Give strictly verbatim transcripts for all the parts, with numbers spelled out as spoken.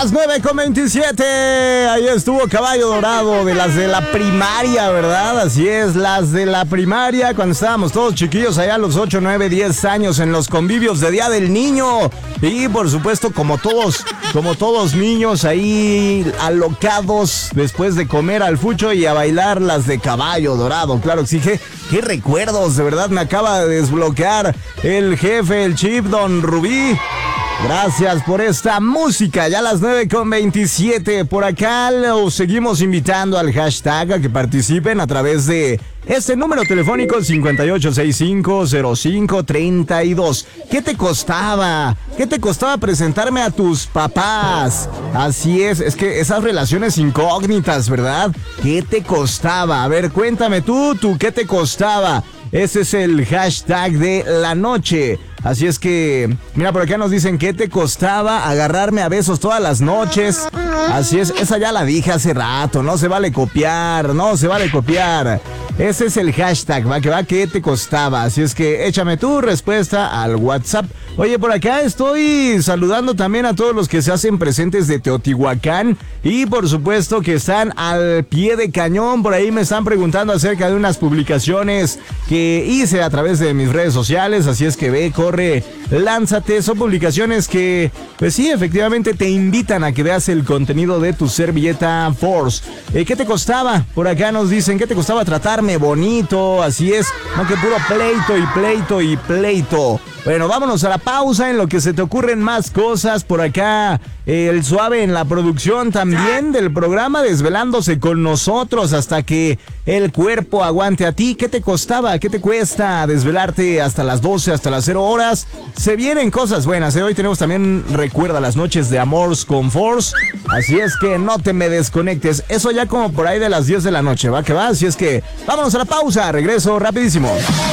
las nueve con veintisiete. Ahí estuvo Caballo Dorado, de las de la primaria, ¿verdad? Así es, las de la primaria, cuando estábamos todos chiquillos allá a los ocho, nueve, diez años en los convivios de Día del Niño. Y por supuesto, como todos, como todos niños ahí alocados después de comer al fucho y a bailar las de Caballo Dorado. Claro que sí, qué, qué recuerdos, de verdad me acaba de desbloquear el jefe, el Chip, Don Rubí. Gracias por esta música, ya a las nueve con veintisiete. Por acá los seguimos invitando al hashtag a que participen a través de este número telefónico cincuenta y ocho sesenta y cinco cero cinco treinta y dos. ¿Qué te costaba? ¿Qué te costaba presentarme a tus papás? Así es, es que esas relaciones incógnitas, ¿verdad? ¿Qué te costaba? A ver, cuéntame tú, tú, ¿qué te costaba? Ese es el hashtag de la noche. Así es que, mira, por acá nos dicen, ¿qué te costaba agarrarme a besos todas las noches? Así es, esa ya la dije hace rato, no se vale copiar, no se vale copiar. Ese es el hashtag, va que va, ¿qué te costaba? Así es que échame tu respuesta al WhatsApp. Oye, por acá estoy saludando también a todos los que se hacen presentes de Teotihuacán y por supuesto que están al pie de cañón. Por ahí me están preguntando acerca de unas publicaciones que hice a través de mis redes sociales, así es que ve, corre, lánzate. Son publicaciones que, pues sí, efectivamente te invitan a que veas el contenido de tu servilleta Force. Eh, ¿Qué te costaba? Por acá nos dicen, ¿qué te costaba tratarme bonito? Así es, no que puro pleito y pleito y pleito. Bueno, vámonos a la pausa en lo que se te ocurren más cosas. Por acá, eh, el Suave en la producción también del programa, desvelándose con nosotros hasta que el cuerpo aguante a ti. ¿Qué te costaba? ¿Qué te cuesta desvelarte hasta las doce, hasta las cero horas? Se vienen cosas buenas, ¿eh? Hoy tenemos también, recuerda, las noches de Amors con Force. Así es que no te me desconectes. Eso ya como por ahí de las diez de la noche, ¿va que va? Así es que vámonos a la pausa. Regreso rapidísimo.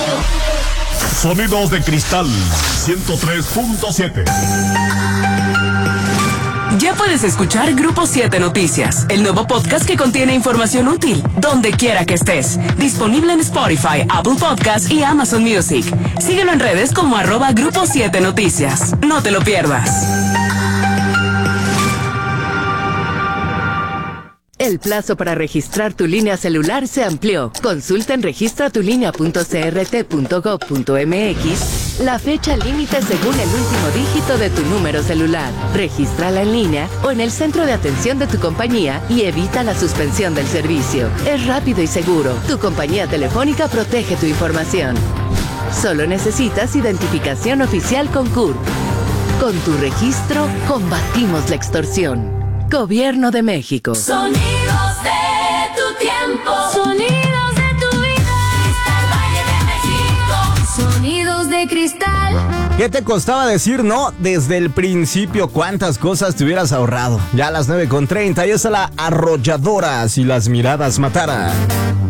Sonidos de Cristal ciento tres punto siete. Ya puedes escuchar Grupo siete Noticias, el nuevo podcast que contiene información útil, donde quiera que estés. Disponible en Spotify, Apple Podcasts y Amazon Music. Síguelo en redes como arroba Grupo siete Noticias. No te lo pierdas. El plazo para registrar tu línea celular se amplió. Consulta en registra tu línea punto c r t punto gov punto m x la fecha límite según el último dígito de tu número celular. Regístrala en línea o en el centro de atención de tu compañía y evita la suspensión del servicio. Es rápido y seguro. Tu compañía telefónica protege tu información. Solo necesitas identificación oficial con C U R P. Con tu registro, combatimos la extorsión. Gobierno de México. Sonidos de tu tiempo. Sonidos de tu vida. Cristal Valle de México. Sonidos de cristal. ¿Qué te costaba decir no desde el principio? ¿Cuántas cosas te hubieras ahorrado? Ya a las nueve con treinta y esa la arrolladora si las miradas mataran.